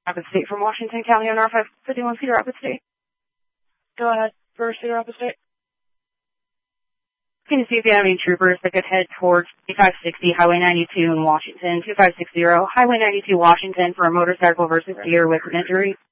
Rapid State from Washington County on R551 Cedar Rapids State. Go ahead. For Cedar Rapids State. Can you see if you have any troopers that could head towards 2560 Highway 92 in Washington, 2560 Highway 92 Washington for a motorcycle versus deer with an injury?